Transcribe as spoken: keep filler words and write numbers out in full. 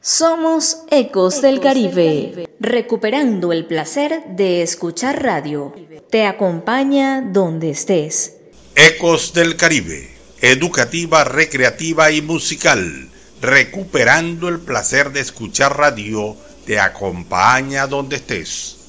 Somos Ecos del Caribe, recuperando el placer de escuchar radio. Te acompaña donde estés. Ecos del Caribe, educativa, recreativa y musical, recuperando el placer de escuchar radio. Te acompaña donde estés.